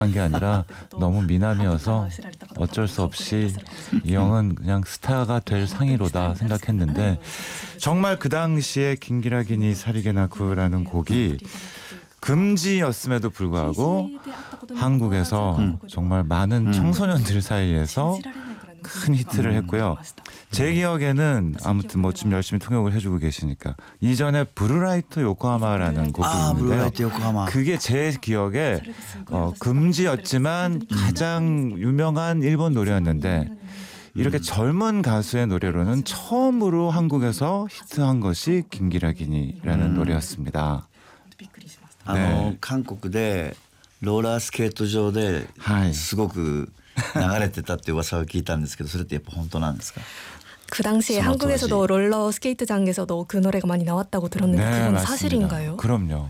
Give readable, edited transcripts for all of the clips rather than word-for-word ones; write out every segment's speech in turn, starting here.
게 아니라 너무 미남이어서 어쩔 수 없이 이 형은 그냥 스타가 될 상이로다 생각했는데 정말 그 당시에 긴기라기니 사리게나쿠라는 곡이 금지였음에도 불구하고 한국에서 정말 많은 청소년들 사이에서 큰 히트를 했고요. 제 기억에는 아무튼 뭐 지금 열심히 통역을 해주고 계시니까 이전에 브루라이트 요코하마라는 곡이 있는데요. 브루라이트 요코하마. 그게 제 기억에 금지였지만 가장 유명한 일본 노래였는데 이렇게 젊은 가수의 노래로는 처음으로 한국에서 히트한 것이 긴기라기니라는 노래였습니다. 네. 韓国でローラースケート場ではい。 すごく流れてたって噂を聞いたんですけど、それってやっぱ本当なんですか? 그 당시에 한국에서도 롤러 스케이트장에서도 그 노래가 많이 나왔다고 들었는데 네, 그건 맞습니다. 사실인가요? 그럼요.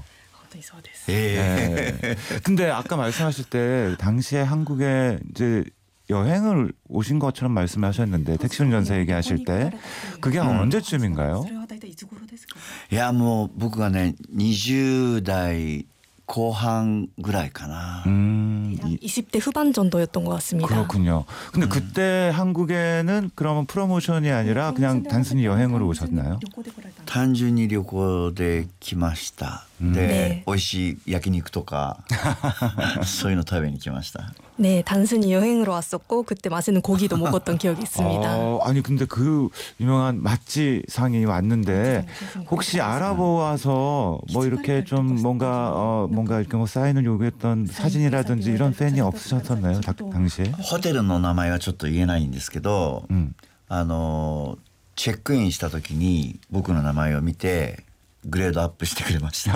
예. 네. 근데 아까 말씀하실 때 당시에 한국에 이제 여행을 오신 것처럼 말씀하셨는데 택시 운전사 얘기하실 때 그게 언제쯤인가요? いやもう僕がね20代後半ぐらいかな. 20대 후반 정도였던 것 같습니다. 그렇군요. 근데 그때 한국에는 그러면 프로모션이 아니라 그냥 단순히 여행으로 오셨나요? 単純に旅行で来ました。で、 ね美味しい焼肉とかそういうの食べに来ました. 네, 단순히 여행으로 왔었고 그때 맛있는 고기도 먹었던 기억이 있습니다. 아니 근데 그 유명한 맛지상이 왔는데 혹시 알아보아서 뭐 이렇게 좀 뭔가 이렇게 뭐 사인을 요구했던 사진이라든지 이런 팬이 없으셨었나요? 당시에? ホテルの名前はちょっと言えないんですけど、チェックインした時に僕の名前を見てグレードアップしてくれました.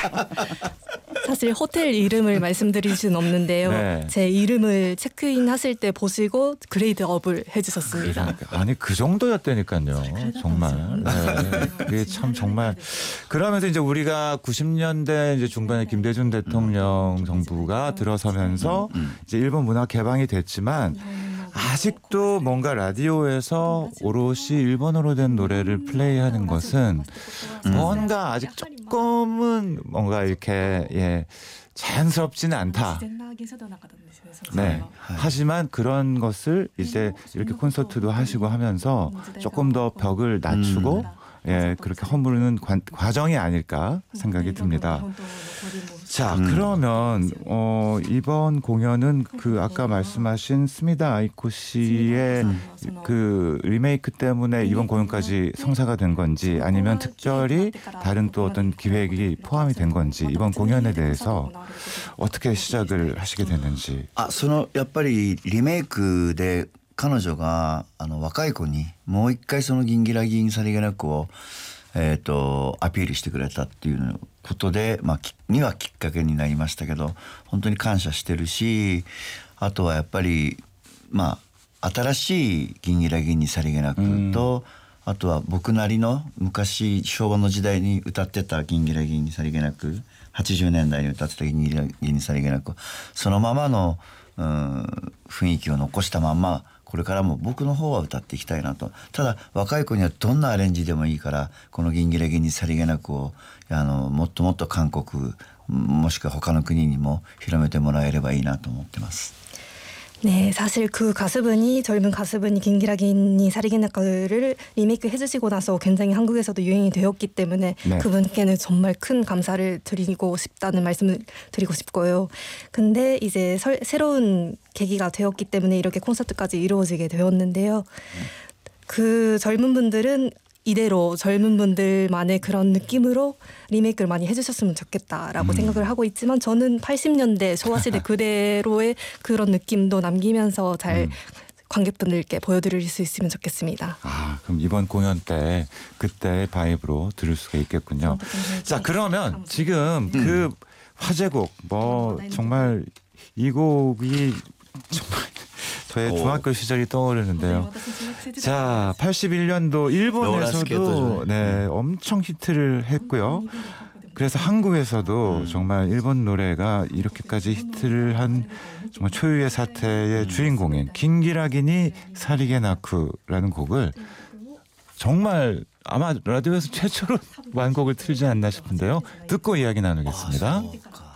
사실 호텔 이름을 말씀드릴 수는 없는데요. 네. 제 이름을 체크인 하실 때 보시고 그레이드업을 해주셨습니다. 아니 그 정도였다니까요. 정말. 네. 그게 참 정말. 그러면서 이제 우리가 90년대 이제 중반에 김대중 대통령 정부가 들어서면서 이제 일본 문화 개방이 됐지만 아직도 뭔가 라디오에서 오롯이 일본어로 된 노래를 플레이하는 것은 뭔가 아직 조금은 뭔가 이렇게 자연스럽지는 않다. 네. 하지만 그런 것을 이제 이렇게 콘서트도 하시고 하면서 조금 더 벽을 낮추고 그렇게 허무르는 과정이 아닐까 생각이 듭니다. 자, 그러면 이번 공연은 그 아까 말씀하신 스미다 아이코 씨의 그 리메이크 때문에 이번 공연까지 성사가 된 건지 아니면 특별히 다른 또 어떤 기획이 포함이 된 건지 이번 공연에 대해서 어떻게 시작을 하시게 됐는지. そのやっぱりリメイクで彼女が若い子にもう一回そのギンギラギンさりげなくをアピールしてくれたっていうことで、にはきっかけになりましたけど本当に感謝してるし、あとはやっぱり新しいギンギラギンにさりげなくと、あとは僕なりの昔昭和の時代に歌ってたギンギラギンにさりげなく80年代に歌ってたギンギラギンにさりげなくそのままの雰囲気を残したまんまこれからも僕の方は歌っていきたいなと。ただ若い子にはどんなアレンジでもいいからこのギンギラギンにさりげなくをもっともっと韓国もしくは他の国にも広めてもらえればいいなと思ってます. 네, 사실 그 가수분이 젊은 가수분이 긴기라기니 사리게나쿠를 리메이크 해주시고 나서 굉장히 한국에서도 유행이 되었기 때문에 네. 그분께는 정말 큰 감사를 드리고 싶다는 말씀을 드리고 싶고요. 근데 이제 새로운 계기가 되었기 때문에 이렇게 콘서트까지 이루어지게 되었는데요. 그 젊은 분들은 이대로 젊은 분들만의 그런 느낌으로 리메이크를 많이 해주셨으면 좋겠다라고 생각을 하고 있지만 저는 80년대 소아시대 그대로의 그런 느낌도 남기면서 잘 관객분들께 보여드릴 수 있으면 좋겠습니다. 그럼 이번 공연 때 그때의 바이브로 들을 수가 있겠군요. 자, 그러면 지금 그 화제곡 정말 이 곡이 정말 저의 중학교 시절이 떠오르는데요. 자, 81년도 일본에서도 엄청 히트를 했고요. 그래서 한국에서도 정말 일본 노래가 이렇게까지 히트를 한 정말 초유의 사태의 주인공인 긴기라기니 사리게나쿠라는 곡을 정말 아마 라디오에서 최초로 완곡을 틀지 않나 싶은데요. 듣고 이야기 나누겠습니다.